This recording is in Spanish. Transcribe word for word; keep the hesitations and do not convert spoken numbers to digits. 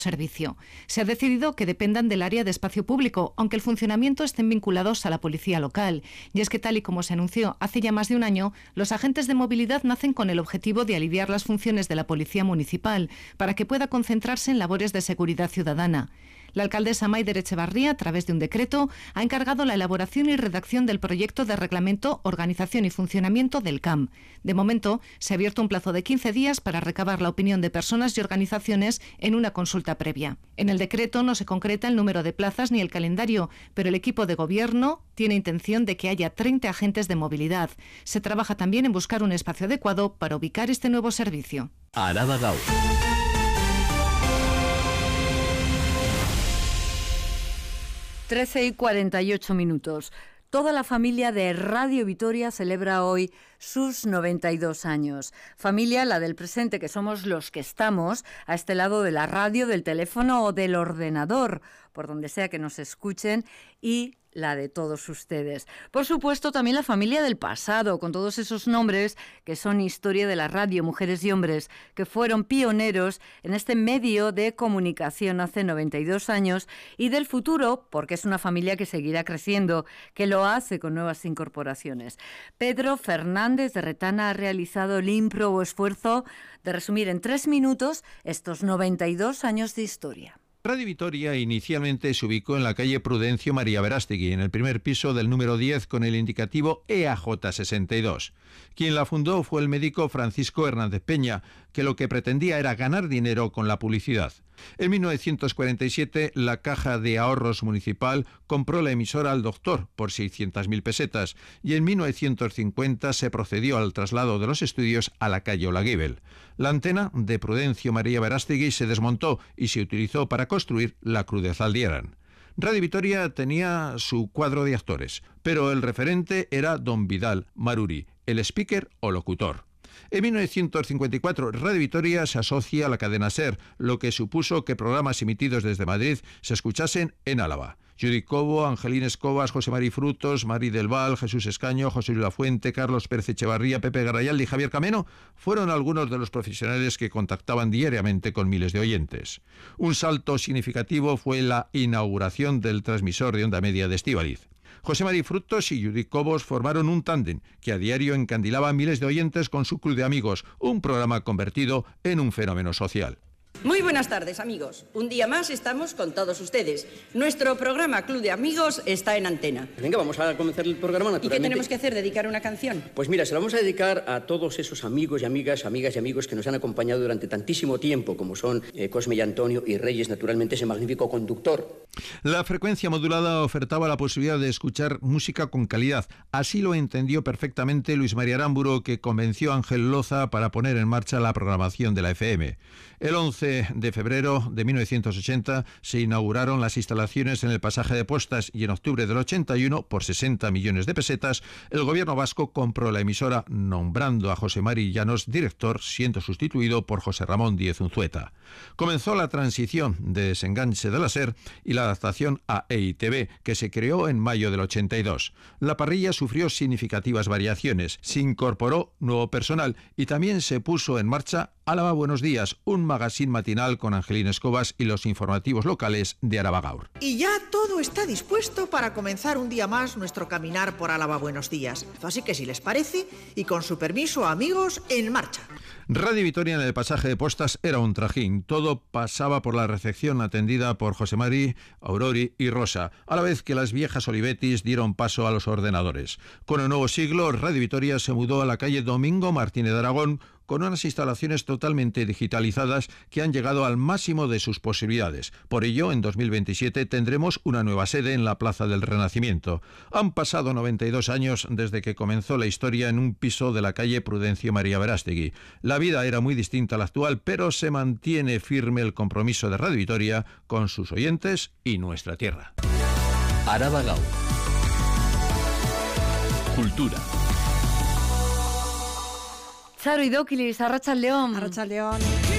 servicio. Se ha decidido que dependan del área de espacio público, aunque el funcionamiento estén vinculados a la policía local. Y es que, tal y como se anunció hace ya más de un año, los agentes de movilidad nacen con el objetivo de aliviar las funciones de la policía municipal para que pueda concentrarse en labores de seguridad ciudadana. La alcaldesa Maider Echevarría, a través de un decreto, ha encargado la elaboración y redacción del proyecto de reglamento, organización y funcionamiento del C A M. De momento, se ha abierto un plazo de quince días para recabar la opinión de personas y organizaciones en una consulta previa. En el decreto no se concreta el número de plazas ni el calendario, pero el equipo de gobierno tiene intención de que haya treinta agentes de movilidad. Se trabaja también en buscar un espacio adecuado para ubicar este nuevo servicio. Araba Gaur. trece y cuarenta y ocho minutos. Toda la familia de Radio Vitoria celebra hoy sus noventa y dos años. Familia, la del presente, que somos los que estamos a este lado de la radio, del teléfono o del ordenador, por donde sea que nos escuchen, y la de todos ustedes. Por supuesto, también la familia del pasado, con todos esos nombres que son historia de la radio, mujeres y hombres, que fueron pioneros en este medio de comunicación hace noventa y dos años, y del futuro, porque es una familia que seguirá creciendo, que lo hace con nuevas incorporaciones. Pedro Fernández de Retana ha realizado el ímprobo esfuerzo de resumir en tres minutos estos noventa y dos años de historia. Radio Vitoria inicialmente se ubicó en la calle Prudencio María Verástegui, en el primer piso del número diez con el indicativo E A J sesenta y dos. Quien la fundó fue el médico Francisco Hernández Peña, que lo que pretendía era ganar dinero con la publicidad. En mil novecientos cuarenta y siete, la Caja de Ahorros Municipal compró la emisora al doctor por seiscientas mil pesetas y en mil novecientos cincuenta se procedió al traslado de los estudios a la calle Olaguibel. La antena de Prudencio María Verástegui se desmontó y se utilizó para construir la Cruz de Zaldieran. Radio Vitoria tenía su cuadro de actores, pero el referente era don Vidal Maruri, el speaker o locutor. En mil novecientos cincuenta y cuatro, Radio Vitoria se asocia a la cadena SER, lo que supuso que programas emitidos desde Madrid se escuchasen en Álava. Judith Cobo, Angelín Escobas, José Mari Frutos, Mari del Val, Jesús Escaño, José Luis Lafuente, Carlos Pérez Echevarría, Pepe Garayalde y Javier Cameno fueron algunos de los profesionales que contactaban diariamente con miles de oyentes. Un salto significativo fue la inauguración del transmisor de onda media de Estíbaliz. José Mari Frutos y Judith Cobos formaron un tándem que a diario encandilaba a miles de oyentes con su Club de Amigos, un programa convertido en un fenómeno social. Muy buenas tardes, amigos. Un día más estamos con todos ustedes. Nuestro programa Club de Amigos está en antena. Venga, vamos a comenzar el programa naturalmente. ¿Y qué tenemos que hacer? ¿Dedicar una canción? Pues mira, se la vamos a dedicar a todos esos amigos y amigas, amigas y amigos que nos han acompañado durante tantísimo tiempo, como son eh, Cosme y Antonio y Reyes, naturalmente ese magnífico conductor. La frecuencia modulada ofertaba la posibilidad de escuchar música con calidad. Así lo entendió perfectamente Luis María Aramburu, que convenció a Ángel Loza para poner en marcha la programación de la F M. El once de febrero de mil novecientos ochenta se inauguraron las instalaciones en el pasaje de Postas y en octubre del ochenta y uno, por sesenta millones de pesetas, el gobierno vasco compró la emisora nombrando a José Mari Llanos director, siendo sustituido por José Ramón Díez Unzueta. Comenzó la transición de desenganche de la SER y la adaptación a E I T V, que se creó en mayo del ochenta y dos. La parrilla sufrió significativas variaciones, se incorporó nuevo personal y también se puso en marcha Álava Buenos Días, un magazine matinal con Angelín Escobas y los informativos locales de Araba Gaur. Y ya todo está dispuesto para comenzar un día más nuestro caminar por Álava Buenos Días. Así que si les parece, y con su permiso, amigos, en marcha. Radio Vitoria en el pasaje de Postas era un trajín. Todo pasaba por la recepción atendida por José Mari, Aurori y Rosa, a la vez que las viejas Olivetis dieron paso a los ordenadores. Con el nuevo siglo, Radio Vitoria se mudó a la calle Domingo Martínez de Aragón, con unas instalaciones totalmente digitalizadas que han llegado al máximo de sus posibilidades. Por ello, en dos mil veintisiete tendremos una nueva sede en la Plaza del Renacimiento. Han pasado noventa y dos años desde que comenzó la historia en un piso de la calle Prudencio María Verástegui. La vida era muy distinta a la actual, pero se mantiene firme el compromiso de Radio Vitoria con sus oyentes y nuestra tierra. Araba Gaur. Cultura. Charo y Doquilis, Arratsaldeon. Arratsaldeon.